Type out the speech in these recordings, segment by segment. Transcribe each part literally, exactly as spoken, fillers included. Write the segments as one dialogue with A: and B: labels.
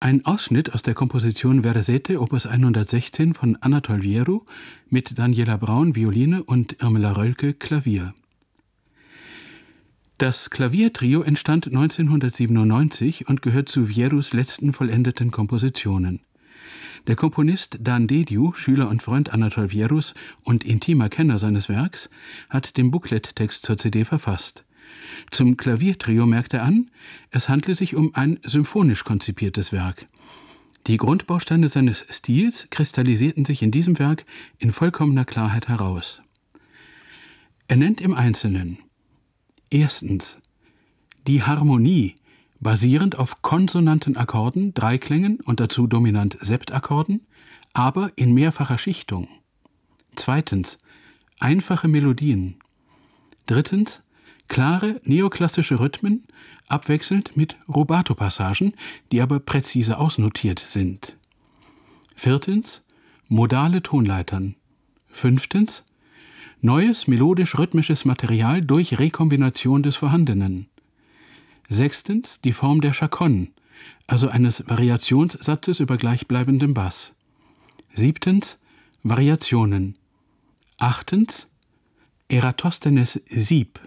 A: ein Ausschnitt aus der Komposition Versetto Opus hundertsechzehn von Anatol Wierusz mit Daniela Braun Violine und Irmela Rölke Klavier. Das Klaviertrio entstand neunzehnhundertsiebenundneunzig und gehört zu Wierusz' letzten vollendeten Kompositionen. Der Komponist Dan Dediu, Schüler und Freund Anatol Wierusz und intimer Kenner seines Werks, hat den Booklet-Text zur C D verfasst. Zum Klaviertrio merkt er an, es handle sich um ein symphonisch konzipiertes Werk. Die Grundbausteine seines Stils kristallisierten sich in diesem Werk in vollkommener Klarheit heraus. Er nennt im Einzelnen: Erstens die Harmonie, basierend auf konsonanten Akkorden, Dreiklängen und dazu dominant Septakkorden, aber in mehrfacher Schichtung. Zweitens einfache Melodien. Drittens klare neoklassische Rhythmen, abwechselnd mit Rubato-Passagen, die aber präzise ausnotiert sind. Viertens modale Tonleitern. Fünftens neues melodisch-rhythmisches Material durch Rekombination des Vorhandenen. Sechstens die Form der Chaconne, also eines Variationssatzes über gleichbleibendem Bass. Siebtens Variationen. Achtens Eratosthenes Sieb.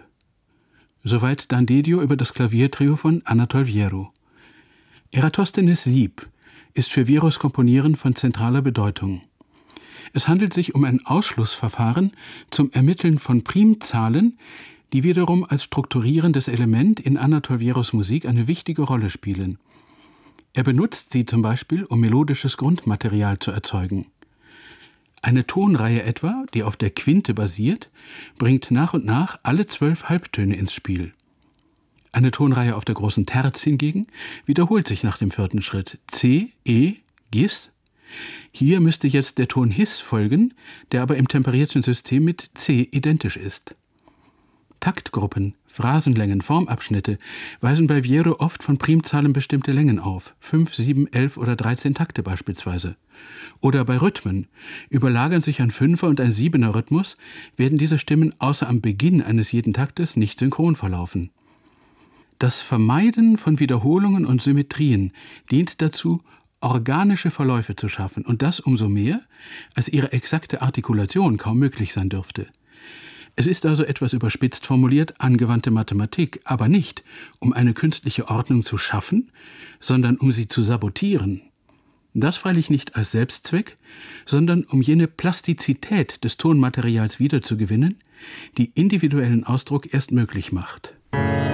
A: Soweit Dan Dediu über das Klaviertrio von Anatol Wierusz. Eratosthenes Sieb ist für Wierusz' Komponieren von zentraler Bedeutung. Es handelt sich um ein Ausschlussverfahren zum Ermitteln von Primzahlen, die wiederum als strukturierendes Element in Anatol Wierusz' Musik eine wichtige Rolle spielen. Er benutzt sie zum Beispiel, um melodisches Grundmaterial zu erzeugen. Eine Tonreihe etwa, die auf der Quinte basiert, bringt nach und nach alle zwölf Halbtöne ins Spiel. Eine Tonreihe auf der großen Terz hingegen wiederholt sich nach dem vierten Schritt: C, E, Gis. Hier müsste jetzt der Ton His folgen, der aber im temperierten System mit C identisch ist. Taktgruppen, Phrasenlängen, Formabschnitte weisen bei Wierusz oft von Primzahlen bestimmte Längen auf, fünf, sieben, elf oder dreizehn Takte beispielsweise. Oder bei Rhythmen überlagern sich ein Fünfer- und ein Siebener Rhythmus, werden diese Stimmen außer am Beginn eines jeden Taktes nicht synchron verlaufen. Das Vermeiden von Wiederholungen und Symmetrien dient dazu, organische Verläufe zu schaffen, und das umso mehr, als ihre exakte Artikulation kaum möglich sein dürfte. Es ist also etwas überspitzt formuliert angewandte Mathematik, aber nicht, um eine künstliche Ordnung zu schaffen, sondern um sie zu sabotieren. Das freilich nicht als Selbstzweck, sondern um jene Plastizität des Tonmaterials wiederzugewinnen, die individuellen Ausdruck erst möglich macht.